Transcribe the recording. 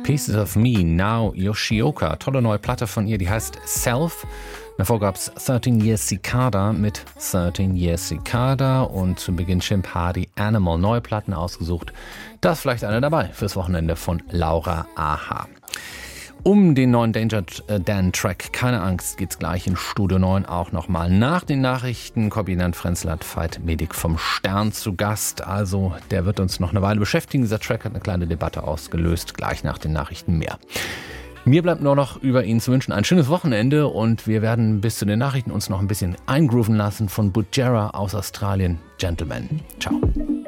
Pieces of Me, Now Yoshioka. Tolle neue Platte von ihr, die heißt Self. Davor gab es 13 Years Cicada mit 13 Years Cicada und zu Beginn Chimp Hardy Animal. Neue Platten ausgesucht. Da ist vielleicht eine dabei fürs Wochenende von Laura Aha. Um den neuen Danger Dan-Track Keine Angst geht's gleich in Studio 9 auch nochmal. Nach den Nachrichten Korbinant Frenzel hat Veit Medik vom Stern zu Gast. Also der wird uns noch eine Weile beschäftigen. Dieser Track hat eine kleine Debatte ausgelöst. Gleich nach den Nachrichten mehr. Mir bleibt nur noch über ihn zu wünschen ein schönes Wochenende und wir werden bis zu den Nachrichten uns noch ein bisschen eingrooven lassen von Butjera aus Australien. Gentleman. Ciao.